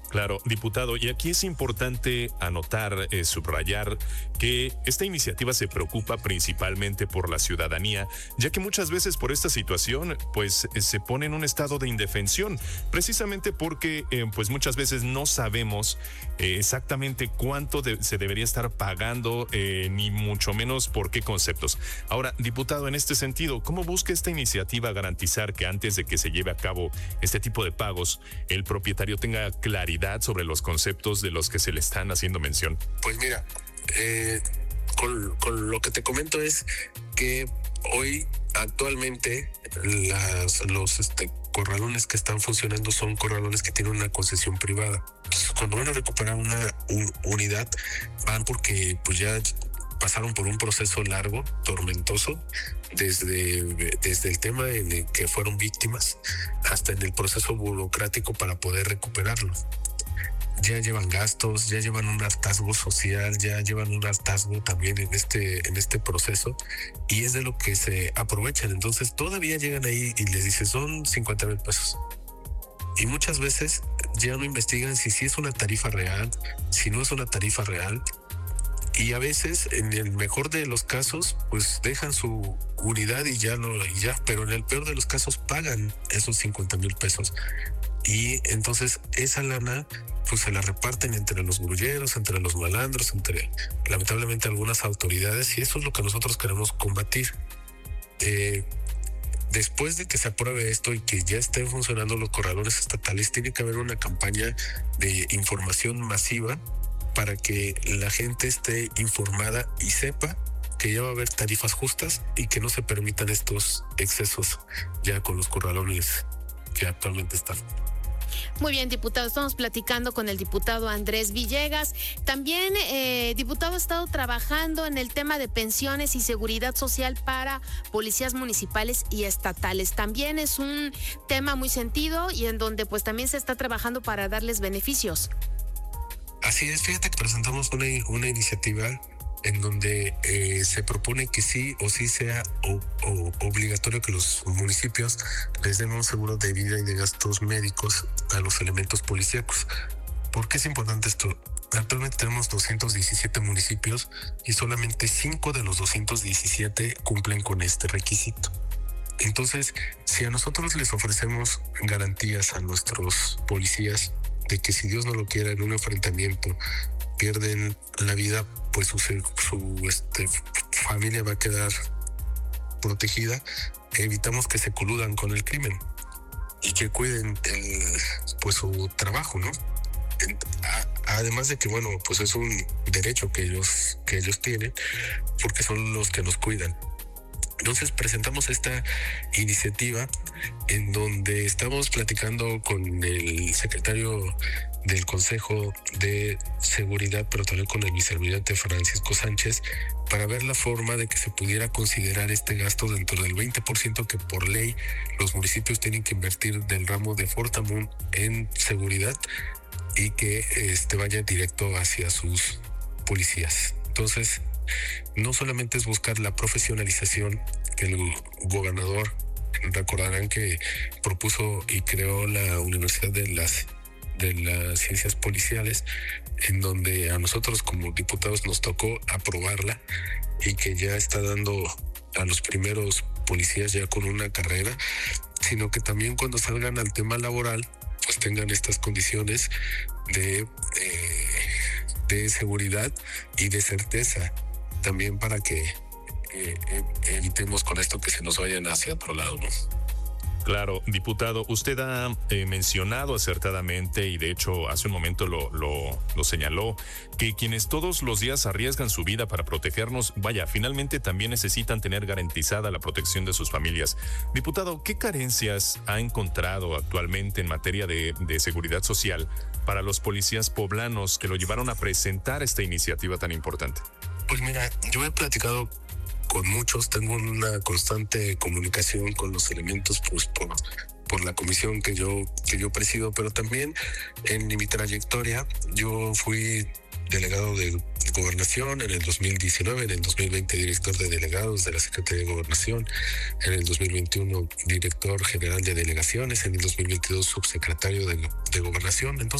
Claro, diputado, y aquí es importante anotar, subrayar que esta iniciativa se preocupa principalmente por la ciudadanía, ya que muchas veces por esta situación, pues se pone en un estado de indefensión, precisamente porque, pues muchas veces no sabemos exactamente cuánto se debería estar pagando, ni mucho menos por qué conceptos. Ahora, diputado, en este sentido, ¿cómo busca esta iniciativa garantizar que antes de que se lleve a cabo este tipo de pagos, el propietario tenga claridad sobre los conceptos de los que se le están haciendo mención? Pues mira, con lo que te comento es que hoy actualmente los corralones que están funcionando son corralones que tienen una concesión privada. Entonces, cuando van a recuperar una unidad, van porque pues ya pasaron por un proceso largo, tormentoso, desde el tema en el que fueron víctimas hasta en el proceso burocrático para poder recuperarlo. Ya llevan gastos, ya llevan un hartazgo social, ya llevan un hartazgo también en este proceso, y es de lo que se aprovechan. Entonces todavía llegan ahí y les dicen son 50,000 pesos. Y muchas veces ya no investigan si es una tarifa real, si no es una tarifa real. Y a veces, en el mejor de los casos, pues dejan su unidad y ya, pero en el peor de los casos pagan esos 50,000 pesos. Y entonces esa lana pues se la reparten entre los grulleros, entre los malandros, entre lamentablemente algunas autoridades, y eso es lo que nosotros queremos combatir. Después de que se apruebe esto y que ya estén funcionando los corralones estatales, tiene que haber una campaña de información masiva para que la gente esté informada y sepa que ya va a haber tarifas justas y que no se permitan estos excesos ya con los corralones que actualmente están. Muy bien, diputado, estamos platicando con el diputado Andrés Villegas. También, diputado, ha estado trabajando en el tema de pensiones y seguridad social para policías municipales y estatales. También es un tema muy sentido y en donde pues también se está trabajando para darles beneficios. Así es, fíjate que presentamos una iniciativa en donde se propone que sí o sí sea obligatorio que los municipios les den un seguro de vida y de gastos médicos a los elementos policíacos. ¿Por qué es importante esto? Actualmente tenemos 217 municipios y solamente 5 de los 217 cumplen con este requisito. Entonces, si a nosotros les ofrecemos garantías a nuestros policías de que si Dios no lo quiera en un enfrentamiento pierden la vida, pues su familia va a quedar protegida, evitamos que se coludan con el crimen y que cuiden pues su trabajo, ¿no? Además de que, bueno, pues es un derecho que ellos tienen porque son los que nos cuidan. Entonces presentamos esta iniciativa en donde estamos platicando con el secretario del Consejo de Seguridad, pero también con el vicealmirante Francisco Sánchez, para ver la forma de que se pudiera considerar este gasto dentro del 20% que por ley los municipios tienen que invertir del ramo de Fortamun en seguridad y que vaya directo hacia sus policías. Entonces, no solamente es buscar la profesionalización que el gobernador, recordarán que propuso y creó la Universidad de las Ciencias Policiales, en donde a nosotros como diputados nos tocó aprobarla y que ya está dando a los primeros policías ya con una carrera, sino que también cuando salgan al tema laboral pues tengan estas condiciones de seguridad y de certeza, también para que evitemos con esto que se nos vayan hacia otro lado, ¿no? Claro, diputado, usted ha mencionado acertadamente y de hecho hace un momento lo señaló, que quienes todos los días arriesgan su vida para protegernos, finalmente también necesitan tener garantizada la protección de sus familias. Diputado, ¿qué carencias ha encontrado actualmente en materia de seguridad social para los policías poblanos que lo llevaron a presentar esta iniciativa tan importante? Pues mira, yo he platicado con muchos, tengo una constante comunicación con los elementos pues por la comisión que yo presido, pero también en mi trayectoria yo fui delegado de Gobernación en el 2019, en el 2020 director de delegados de la Secretaría de Gobernación, en el 2021 director general de delegaciones, en el 2022 subsecretario de Gobernación. Entonces